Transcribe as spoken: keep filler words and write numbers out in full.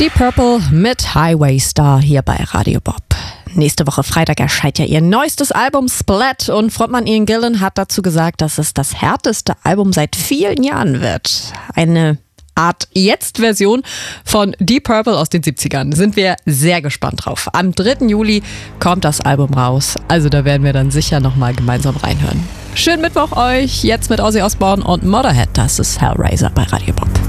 Deep Purple mit Highway Star hier bei Radio Bob. Nächste Woche Freitag erscheint ja ihr neuestes Album Splat und Frontmann Ian Gillan hat dazu gesagt, dass es das härteste Album seit vielen Jahren wird. Eine Art Jetzt-Version von Deep Purple aus den siebzigern. Sind wir sehr gespannt drauf. Am dritten Juli kommt das Album raus. Also da werden wir dann sicher nochmal gemeinsam reinhören. Schönen Mittwoch euch, jetzt mit Ozzy Osbourne und Motorhead. Das ist Hellraiser bei Radio Bob.